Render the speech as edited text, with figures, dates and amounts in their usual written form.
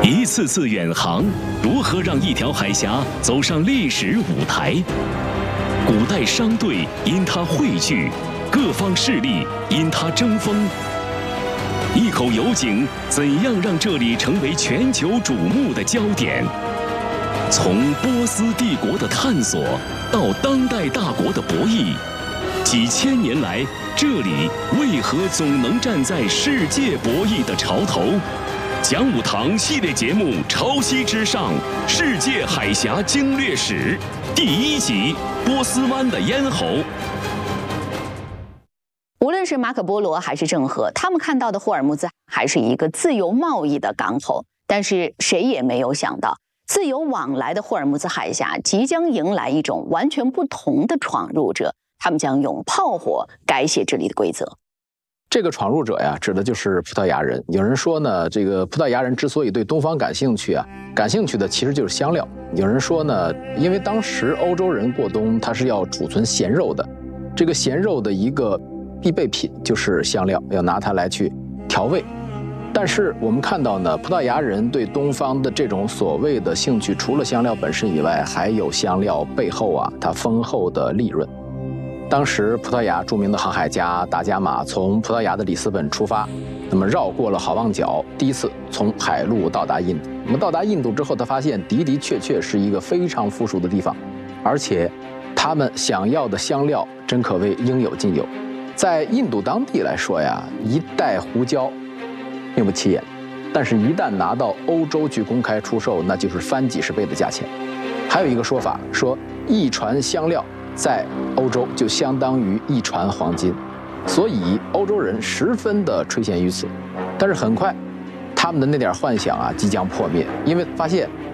一次次远航，如何让一条海峡走上历史舞台？古代商队因它汇聚，各方势力因它争锋。一口油井怎样让这里成为全球瞩目的焦点？从波斯帝国的探索到当代大国的博弈，几千年来，这里为何总能站在世界博弈的潮头？讲武堂系列节目《潮汐之上：世界海峡经略史》第1集：波斯湾的咽喉。 无论是马可波罗还是郑和，他们看到的霍尔木兹还是一个自由贸易的港口，但是谁也没有想到，自由往来的霍尔木兹海峡即将迎来一种完全不同的闯入者，他们将用炮火改写这里的规则。 这个闯入者呀，指的就是葡萄牙人。有人说呢，这个葡萄牙人之所以对东方感兴趣的其实就是香料。有人说呢，因为当时欧洲人过冬，他是要储存咸肉的，这个咸肉的一个必备品就是香料，要拿它来去调味。但是我们看到呢，葡萄牙人对东方的这种所谓的兴趣，除了香料本身以外，还有香料背后它丰厚的利润。当时葡萄牙著名的航海家达伽马从葡萄牙的里斯本出发，那么绕过了好望角，第一次从海路到达印度。那么到达印度之后，他发现的确是一个非常富庶的地方，而且他们想要的香料真可谓应有尽有。在印度当地来说呀，一袋胡椒并不起眼，但是一旦拿到欧洲去公开出售，那就是翻几十倍的价钱。还有一个说法说，一船香料在欧洲就相当于一船黄金，所以欧洲人十分的垂涎于此。但是很快，他们的那点幻想即将破灭，因为发现